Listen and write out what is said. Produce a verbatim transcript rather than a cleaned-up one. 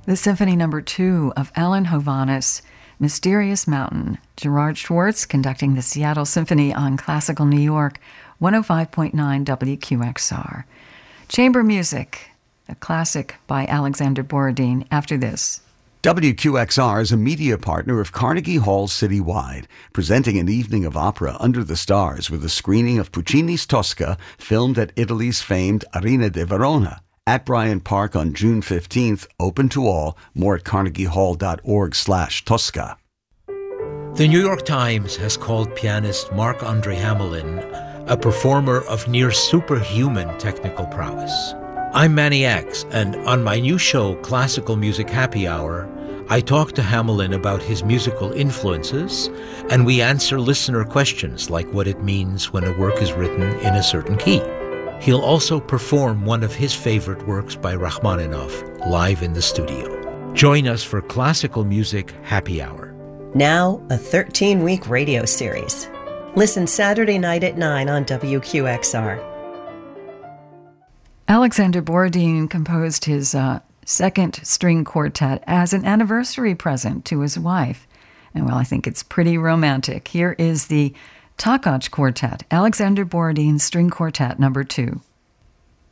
The Symphony Number Two of Alan Hovhaness, Mysterious Mountain. Gerard Schwartz conducting the Seattle Symphony on Classical New York, one oh five point nine W Q X R. Chamber Music, a classic by Alexander Borodin, after this. W Q X R is a media partner of Carnegie Hall Citywide, presenting an evening of opera under the stars with a screening of Puccini's Tosca, filmed at Italy's famed Arena de Verona, at Bryant Park on June fifteenth, open to all. More at carnegiehall.org slash Tosca. The New York Times has called pianist Marc-Andre Hamelin a performer of near superhuman technical prowess. I'm Manny X, and on my new show, Classical Music Happy Hour, I talk to Hamelin about his musical influences, and we answer listener questions like what it means when a work is written in a certain key. He'll also perform one of his favorite works by Rachmaninoff live in the studio. Join us for Classical Music Happy Hour. Now, a thirteen-week radio series. Listen Saturday night at nine on W Q X R. Alexander Borodin composed his uh, second string quartet as an anniversary present to his wife. And well, I think it's pretty romantic. Here is the Takács Quartet, Alexander Borodin String Quartet Number Two.